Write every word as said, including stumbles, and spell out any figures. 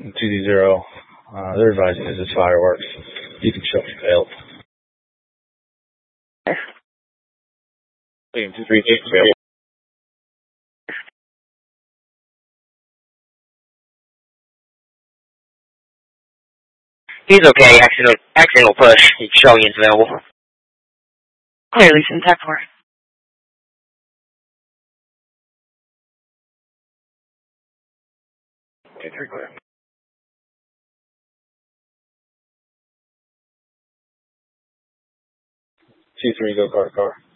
two D zero. Uh, they're advising this is fireworks. You can show me failed. William two three eight failed. He's okay. Accidental, accidental push. He's showing it's available. Clearly some tech for. Okay, three clear. two three, go car to car.